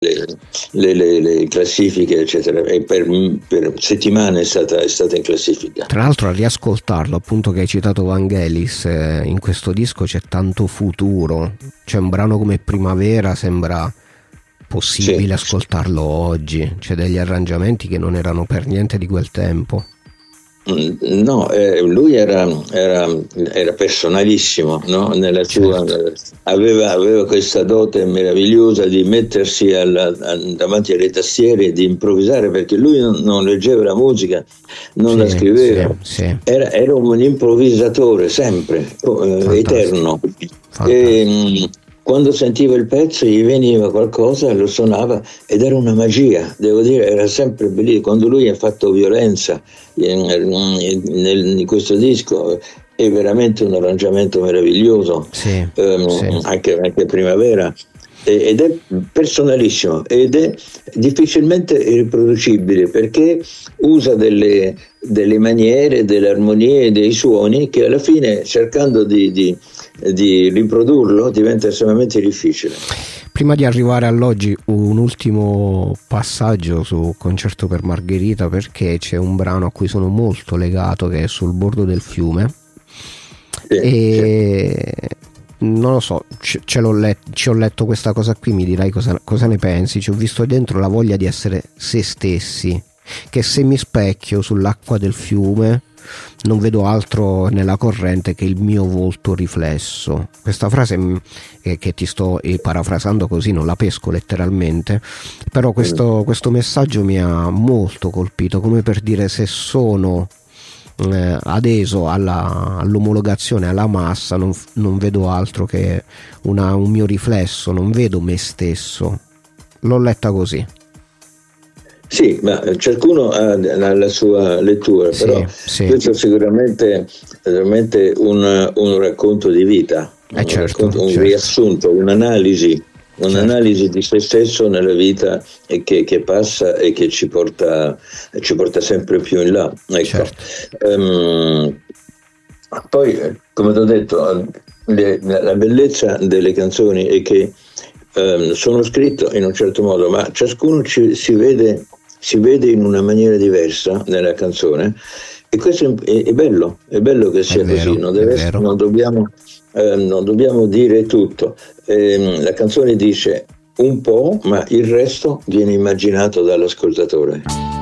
le classifiche eccetera, e per settimane è stata in classifica. Tra l'altro, a riascoltarlo, appunto, che hai citato Vangelis, in questo disco c'è tanto futuro, c'è un brano come Primavera, sembra possibile ascoltarlo oggi, c'è degli arrangiamenti che non erano per niente di quel tempo. No, lui era personalissimo, no? Nella sua, aveva questa dote meravigliosa di mettersi davanti alle tastiere e di improvvisare, perché lui non leggeva la musica, non la scriveva, era un improvvisatore sempre, eterno. E, quando sentiva il pezzo gli veniva qualcosa, lo suonava ed era una magia, devo dire, era sempre bellissimo. Quando lui ha fatto Violenza in questo disco è veramente un arrangiamento meraviglioso, anche Primavera, ed è personalissimo ed è difficilmente riproducibile, perché usa delle maniere, delle armonie, dei suoni che alla fine, cercando di riprodurlo, diventa estremamente difficile. Prima di arrivare all'oggi, un ultimo passaggio su Concerto per Margherita, perché c'è un brano a cui sono molto legato, che è Sul bordo del fiume, non lo so, ci ho letto questa cosa qui, mi dirai cosa ne pensi. Ci ho visto dentro la voglia di essere se stessi, che se mi specchio sull'acqua del fiume non vedo altro nella corrente che il mio volto riflesso. Questa frase che ti sto parafrasando così, non la pesco letteralmente, però questo messaggio mi ha molto colpito, come per dire, se sono adeso all'omologazione, alla massa, non vedo altro che un mio riflesso, non vedo me stesso. L'ho letta così. Sì, ma ciascuno ha la sua lettura, però questo sicuramente un racconto di vita, un riassunto, un'analisi di se stesso nella vita, e che passa e che ci porta sempre più in là. Ecco. Poi, come ti ho detto, la bellezza delle canzoni è che sono scritte in un certo modo, ma ciascuno si vede in una maniera diversa nella canzone, e questo è bello che sia così, non dobbiamo dire tutto. La canzone dice un po', ma il resto viene immaginato dall'ascoltatore.